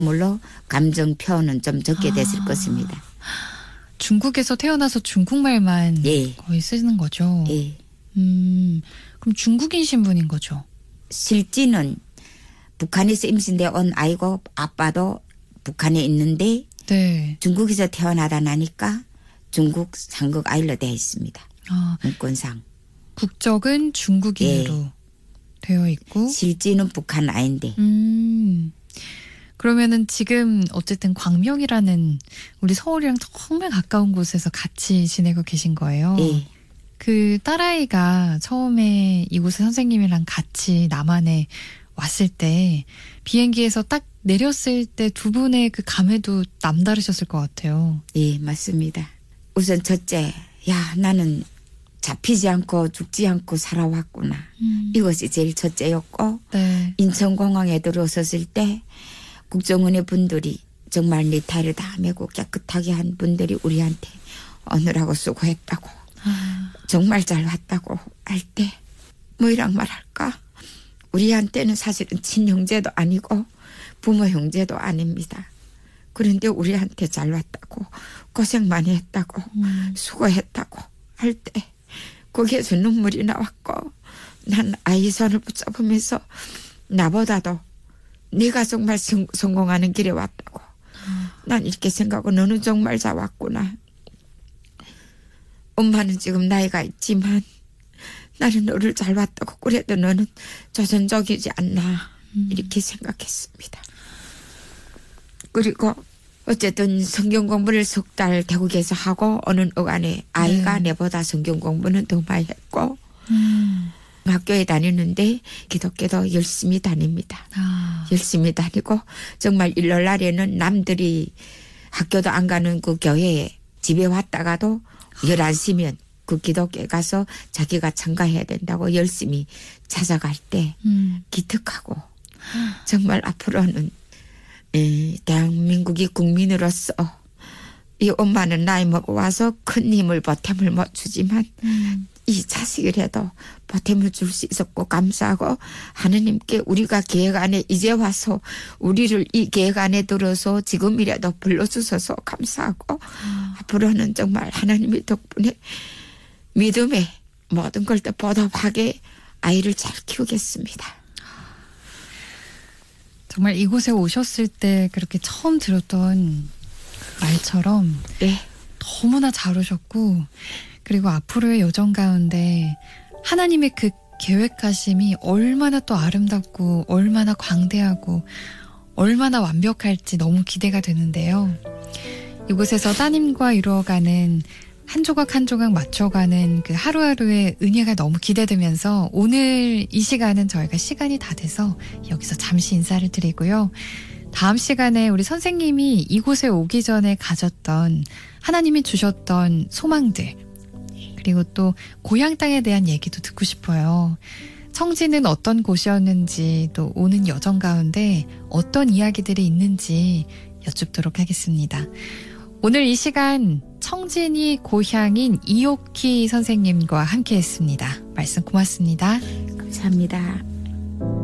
물론 감정 표현은 좀 적게 됐을 것입니다. 중국에서 태어나서 중국말만 예. 거의 쓰는 거죠? 예. 그럼 중국인 신분인 거죠? 실지는 북한에서 임신돼 온 아이고 아빠도 북한에 있는데 네. 중국에서 태어나다 나니까 중국 상국 아이로 되어 있습니다. 문건상. 국적은 중국인으로 예. 되어 있고. 실지는 북한 아이인데. 그러면은 지금 어쨌든 광명이라는 우리 서울이랑 정말 가까운 곳에서 같이 지내고 계신 거예요. 예. 그 딸아이가 처음에 이곳에 선생님이랑 같이 남한에 왔을 때 비행기에서 딱 내렸을 때 두 분의 그 감회도 남다르셨을 것 같아요. 예, 맞습니다. 우선 첫째, 야, 나는 잡히지 않고 죽지 않고 살아왔구나. 이것이 제일 첫째였고, 네. 인천공항에 들어섰을 때 국정원의 분들이 정말 네타를 다 메고 깨끗하게 한 분들이 우리한테 오느라고 수고했다고, 정말 잘 왔다고 할 때 뭐이랑 말할까? 우리한테는 사실은 친형제도 아니고 부모 형제도 아닙니다. 그런데 우리한테 잘 왔다고, 고생 많이 했다고, 수고했다고 할 때 거기에서 눈물이 나왔고, 난 아이 손을 붙잡으면서 나보다도 네가 정말 성공하는 길에 왔다고, 난 이렇게 생각하고 너는 정말 잘 왔구나. 엄마는 지금 나이가 있지만 나는 너를 잘 왔다고, 그래도 너는 조선족이지 않나 이렇게 생각했습니다. 그리고 어쨌든 성경 공부를 석 달 태국에서 하고 오는 어간에 아이가 내보다 성경 공부는 더 많이 했고 학교에 다니는데 기독교도 열심히 다닙니다. 열심히 다니고 정말 일요일 날에는 남들이 학교도 안 가는 그 교회에 집에 왔다가도 11시면 그 기독교에 가서 자기가 참가해야 된다고 열심히 찾아갈 때 기특하고, 정말 앞으로는 대한민국이 국민으로서 이 엄마는 나이 먹어 와서 큰 힘을 보탬을 못 주지만 이 자식이라도 보탬을 줄 수 있었고 감사하고, 하느님께 우리가 계획 안에 이제 와서 우리를 이 계획 안에 들어서 지금이라도 불러주셔서 감사하고, 앞으로는 정말 하나님의 덕분에 믿음에 모든 걸 다 보답하게 아이를 잘 키우겠습니다. 정말 이곳에 오셨을 때 그렇게 처음 들었던 말처럼 네. 너무나 잘 오셨고, 그리고 앞으로의 여정 가운데 하나님의 그 계획하심이 얼마나 또 아름답고 얼마나 광대하고 얼마나 완벽할지 너무 기대가 되는데요. 이곳에서 따님과 이루어가는 한 조각 한 조각 맞춰가는 그 하루하루의 은혜가 너무 기대되면서 오늘 이 시간은 저희가 시간이 다 돼서 여기서 잠시 인사를 드리고요. 다음 시간에 우리 선생님이 이곳에 오기 전에 가졌던, 하나님이 주셨던 소망들, 그리고 또 고향 땅에 대한 얘기도 듣고 싶어요. 청지는 어떤 곳이었는지, 또 오는 여정 가운데 어떤 이야기들이 있는지 여쭙도록 하겠습니다. 오늘 이 시간 청진이 고향인 이옥희 선생님과 함께했습니다. 말씀 고맙습니다. 감사합니다.